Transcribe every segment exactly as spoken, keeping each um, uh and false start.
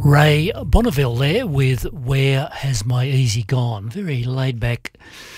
Ray Bonneville there with Where Has My Easy Gone? Very laid back.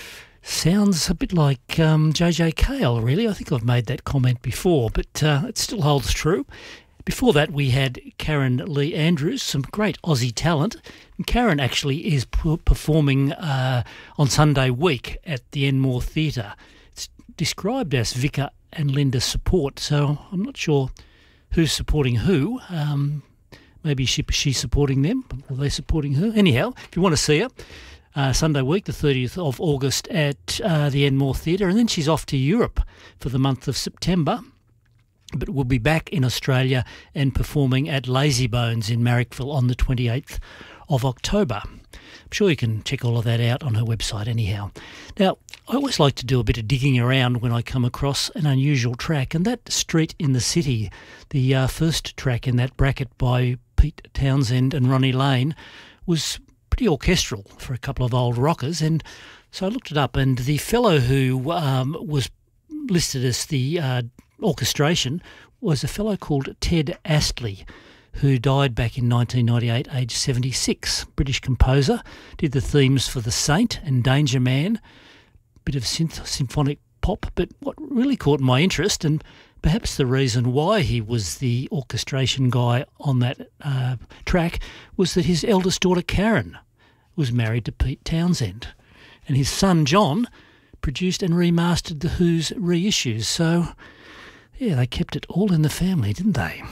Sounds a bit like um, J J Cale, really. I think I've made that comment before, but uh, it still holds true. Before that, we had Karen Lee Andrews, some great Aussie talent. And Karen actually is p- performing uh, on Sunday week at the Enmore Theatre. It's described as Vicar and Linda support, so I'm not sure who's supporting who. Um, maybe she, she's supporting them, or they supporting her. Anyhow, if you want to see her, Uh, Sunday week, the thirtieth of August at uh, the Enmore Theatre, and then she's off to Europe for the month of September, but we'll be back in Australia and performing at Lazybones in Marrickville on the twenty-eighth of October. I'm sure you can check all of that out on her website anyhow. Now, I always like to do a bit of digging around when I come across an unusual track, and that Street in the City, the uh, first track in that bracket by Pete Townsend and Ronnie Lane, was pretty orchestral for a couple of old rockers, and so I looked it up, and the fellow who um, was listed as the uh, orchestration was a fellow called Ted Astley, who died back in nineteen ninety-eight, aged seventy-six. British composer, did the themes for The Saint and Danger Man, bit of synth- symphonic pop, but what really caught my interest, and perhaps the reason why he was the orchestration guy on that uh, track, was that his eldest daughter Karen was married to Pete Townsend, and his son John produced and remastered The Who's reissues. So, yeah, they kept it all in the family, didn't they?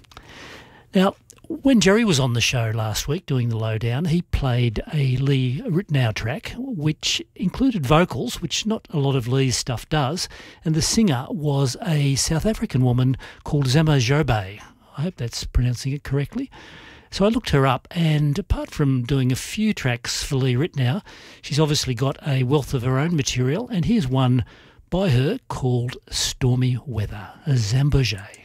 Now, when Jerry was on the show last week doing the lowdown, he played a Lee Ritenour track, which included vocals, which not a lot of Lee's stuff does, and the singer was a South African woman called Zama Jobe. I hope that's pronouncing it correctly. So I looked her up, and apart from doing a few tracks for Lee Ritenour, she's obviously got a wealth of her own material, and here's one by her called Stormy Weather, a Zambojay.